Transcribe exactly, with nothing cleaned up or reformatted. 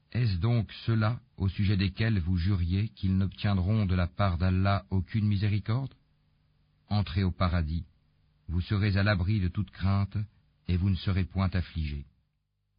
Est-ce donc ceux-là au sujet desquels vous juriez qu'ils n'obtiendront de la part d'Allah aucune miséricorde? Entrez au paradis, vous serez à l'abri de toute crainte, et vous ne serez point affligés.